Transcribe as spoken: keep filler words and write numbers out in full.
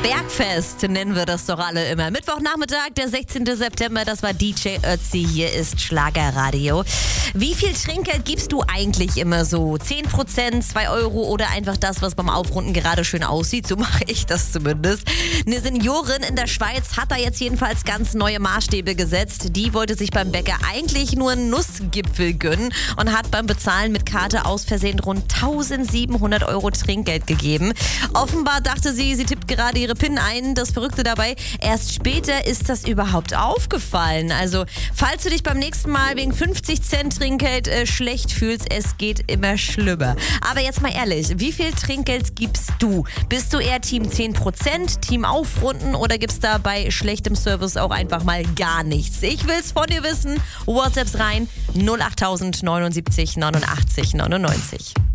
Bergfest nennen wir das doch alle immer. Mittwochnachmittag, der sechzehnten September, das war D J Ötzi, hier ist Schlagerradio. Wie viel Trinkgeld gibst du eigentlich immer so? zehn Prozent, zwei Euro oder einfach das, was beim Aufrunden gerade schön aussieht? So mache ich das zumindest. Eine Seniorin in der Schweiz hat da jetzt jedenfalls ganz neue Maßstäbe gesetzt. Die wollte sich beim Bäcker eigentlich nur einen Nussgipfel gönnen und hat beim Bezahlen mit Karte aus Versehen rund eintausendsiebenhundert Euro Trinkgeld gegeben. Offenbar dachte sie, sie tippt gerade ihre PIN ein. Das Verrückte dabei, erst später ist das überhaupt aufgefallen. Also, falls du dich beim nächsten Mal wegen fünfzig Cent Trinkgeld äh, schlecht fühlst, es geht immer schlimmer. Aber jetzt mal ehrlich, wie viel Trinkgeld gibst du? Bist du eher Team zehn Prozent, Team Aufrunden oder gibt's da bei schlechtem Service auch einfach mal gar nichts? Ich will's von dir wissen. WhatsApps rein null acht neunundsiebzig neunundachtzig neunundneunzig.